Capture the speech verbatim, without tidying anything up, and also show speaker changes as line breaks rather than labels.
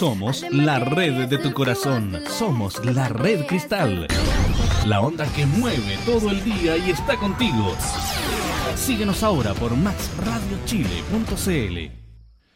Somos la red de tu corazón. Somos la Red Cristal. La onda que mueve todo el día y está contigo. Síguenos ahora por max radio chile punto c l.